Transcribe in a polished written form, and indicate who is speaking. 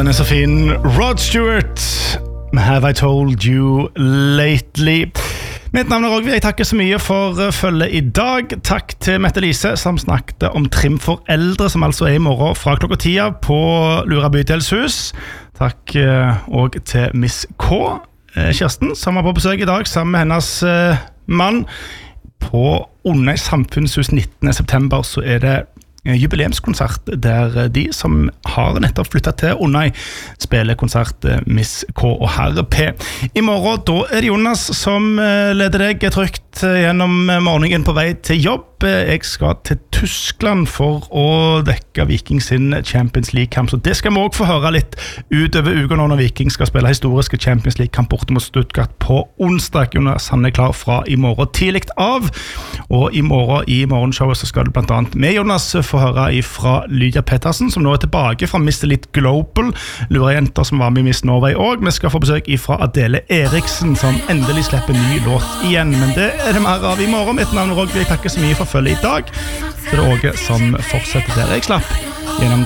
Speaker 1: den så fin Rod Stewart Have I Told You Lately. Mitt navn Rogvi, jeg takker så mye for følget I dag. Takk til Mette Lise som snakket om trim for eldre, som altså I morgen fra klokka 10 på Lura Bydelshus. Takk også til Miss K, Kirsten, som var på besøk I dag sammen med hennes mann. På Onøy Samfunnshus 19. september så det jubileumskonsert der de som har nettopp flyttet til Onøy spiller konsert Miss K og Herre P. I morgen da det Jonas som leder deg trygt gjennom morgenen på vei til jobb. Jeg skal til Tyskland for å dekke Viking sin Champions League-kamp, så det skal vi også få høre litt utover uka når Viking skal spille historiske Champions League-kamp borte mot Stuttgart på onsdag. Jonas han klar fra I morgen tidligt av, og I morgen I morgenshowet så skal du blant annet med Jonas få høre fra Lydia Pettersen, som nå tilbake fra Mr. Elite Global, lurejenter som var med I Miss Norway også. Vi skal få besøk fra Adele Eriksen, som endelig slipper ny låt igjen, men det det mer av I morgen. Mitt navn Rogvi, jeg takker så mye for følge I dag. Så det også som fortsetter der jeg slapp gjennom